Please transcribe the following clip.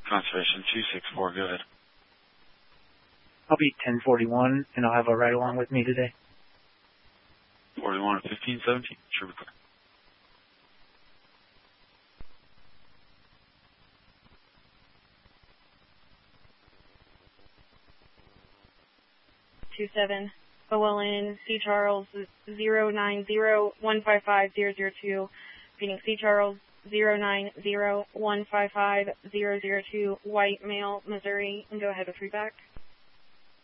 Conservation 264, go ahead. I'll be 1041, and I'll have a ride-along with me today. 41 at 1517, sure, be clear. OLN C Charles 090155002, repeating C Charles 090155002, white male, Missouri, and go ahead with feedback.